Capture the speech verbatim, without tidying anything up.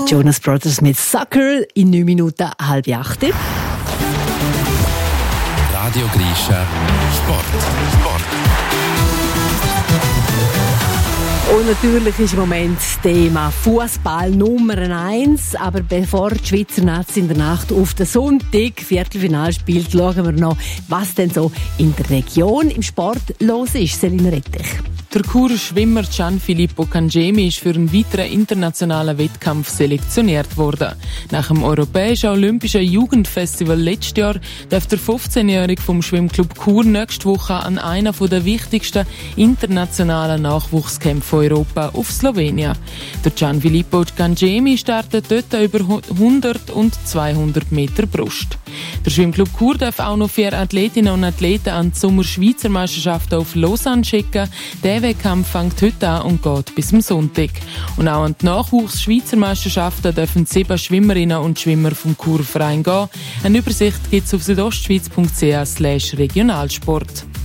Jonas Brothers mit Sucker in neun Minuten halb acht. Radio Grisha Sport. Sport. Und natürlich ist im Moment das Thema Fußball Nummer eins. Aber bevor die Schweizer Nazi in der Nacht auf den Sonntag Viertelfinale spielt, schauen wir noch, was denn so in der Region im Sport los ist. Selina Rettich. Der Churer Schwimmer Gianfilippo Cangemi ist für einen weiteren internationalen Wettkampf selektioniert worden. Nach dem Europäischen Olympischen Jugendfestival letztes Jahr darf der fünfzehnjährige vom Schwimmclub Chur nächste Woche an einer der wichtigsten internationalen Nachwuchskämpfe Europa auf Slowenien. Der Gianfilippo Cangemi startet dort über hundert und zweihundert Meter Brust. Der Schwimmclub Chur darf auch noch vier Athletinnen und Athleten an die Sommer-Schweizer Meisterschaften auf Lausanne schicken. Der Wettkampf fängt heute an und geht bis zum Sonntag. Und auch an die Nachwuchs-Schweizer Meisterschaften dürfen sieben Schwimmerinnen und Schwimmer vom Chur Verein gehen. Eine Übersicht gibt es auf südostschweiz punkt c h slash regionalsport.